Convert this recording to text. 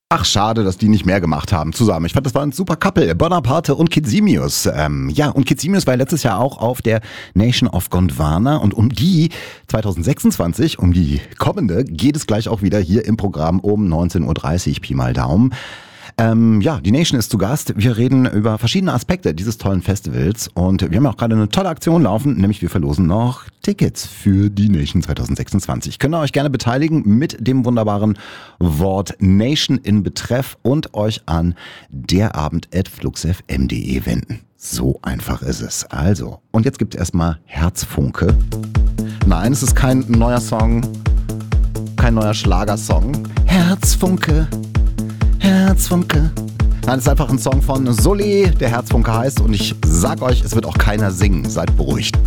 Ach, schade, dass die nicht mehr gemacht haben zusammen. Ich fand, das war ein super Couple. Bonaparte und Kid Simius. Und Kid Simius war letztes Jahr auch auf der Nation of Gondwana. Und um die 2026, um die kommende, geht es gleich auch wieder hier im Programm um 19.30 Uhr, Pi mal Daumen. Die Nation ist zu Gast. Wir reden über verschiedene Aspekte dieses tollen Festivals und wir haben auch gerade eine tolle Aktion laufen, nämlich wir verlosen noch Tickets für die Nation 2026. Könnt ihr euch gerne beteiligen mit dem wunderbaren Wort Nation in Betreff und euch an derabend@fluxfm.de wenden. So einfach ist es. Also, und jetzt gibt's erstmal Herzfunke. Nein, es ist kein neuer Song, kein neuer Schlagersong. Herzfunke. Herzfunke. Nein, es ist einfach ein Song von Sully, der Herzfunke heißt und ich sag euch, es wird auch keiner singen. Seid beruhigt.